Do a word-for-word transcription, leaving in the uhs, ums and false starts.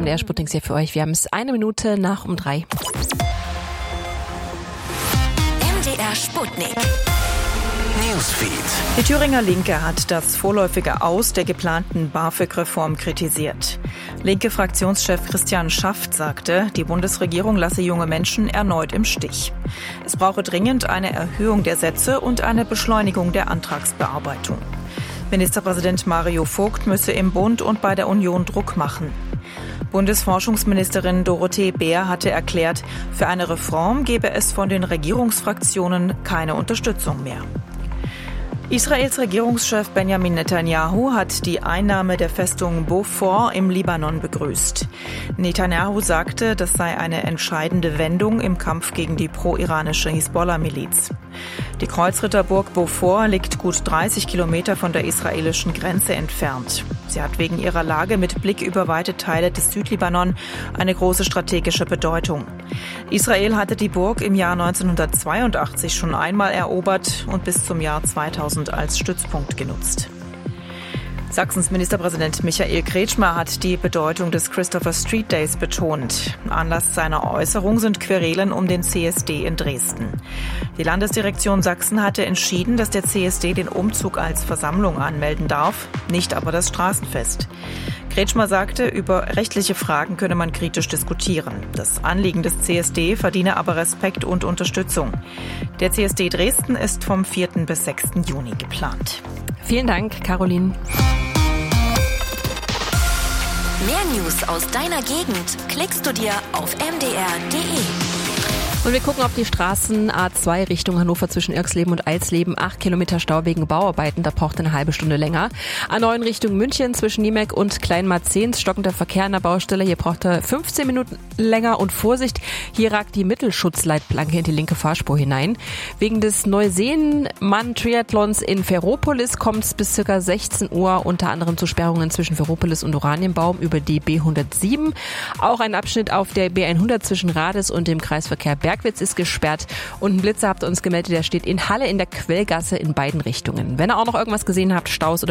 M D R Sputnik hier für euch. Wir haben es eine Minute nach um drei. M D R Sputnik. Newsfeed. Die Thüringer Linke hat das vorläufige Aus der geplanten BAföG-Reform kritisiert. Linke Fraktionschef Christian Schaft sagte, die Bundesregierung lasse junge Menschen erneut im Stich. Es brauche dringend eine Erhöhung der Sätze und eine Beschleunigung der Antragsbearbeitung. Ministerpräsident Mario Vogt müsse im Bund und bei der Union Druck machen. Bundesforschungsministerin Dorothee Bär hatte erklärt, für eine Reform gebe es von den Regierungsfraktionen keine Unterstützung mehr. Israels Regierungschef Benjamin Netanyahu hat die Einnahme der Festung Beaufort im Libanon begrüßt. Netanyahu sagte, das sei eine entscheidende Wendung im Kampf gegen die pro-iranische Hisbollah-Miliz. Die Kreuzritterburg Beaufort liegt gut dreißig Kilometer von der israelischen Grenze entfernt. Sie hat wegen ihrer Lage mit Blick über weite Teile des Südlibanon eine große strategische Bedeutung. Israel hatte die Burg im Jahr neunzehnhundertzweiundachtzig schon einmal erobert und bis zum Jahr zweitausend als Stützpunkt genutzt. Sachsens Ministerpräsident Michael Kretschmer hat die Bedeutung des Christopher Street Days betont. Anlass seiner Äußerung sind Querelen um den C S D in Dresden. Die Landesdirektion Sachsen hatte entschieden, dass der C S D den Umzug als Versammlung anmelden darf, nicht aber das Straßenfest. Kretschmer sagte, über rechtliche Fragen könne man kritisch diskutieren. Das Anliegen des C S D verdiene aber Respekt und Unterstützung. Der C S D Dresden ist vom vierten bis sechsten Juni geplant. Vielen Dank, Caroline. Mehr News aus deiner Gegend klickst du dir auf m d r punkt d e. Und wir gucken auf die Straßen A zwei Richtung Hannover zwischen Irxleben und Eilsleben. Acht Kilometer Stau wegen Bauarbeiten, da braucht eine halbe Stunde länger. A neun Richtung München zwischen Niemek und Kleinmarzens, stockender Verkehr an der Baustelle. Hier braucht er fünfzehn Minuten länger und Vorsicht, hier ragt die Mittelschutzleitplanke in die linke Fahrspur hinein. Wegen des Neuseenmann-Triathlons in Ferropolis kommt es bis ca. sechzehn Uhr unter anderem zu Sperrungen zwischen Ferropolis und Oranienbaum über die B hundertsieben. Auch ein Abschnitt auf der B hundert zwischen Rades und dem Kreisverkehr Bergwitz ist gesperrt. Und ein Blitzer habt ihr uns gemeldet, der steht in Halle in der Quellgasse in beiden Richtungen. Wenn ihr auch noch irgendwas gesehen habt, Staus oder